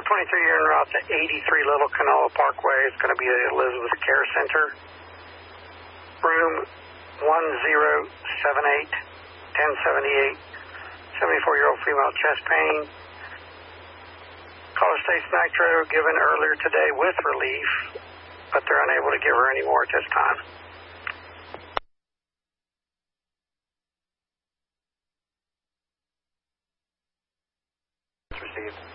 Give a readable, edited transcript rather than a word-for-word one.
423, you're en route to 83 Little Canola Parkway. It's going to be the Elizabeth Care Center. Room 1078, 1078, 74-year-old female chest pain. Caller states nitro given earlier today with relief, but they're unable to give her any more at this time. Received.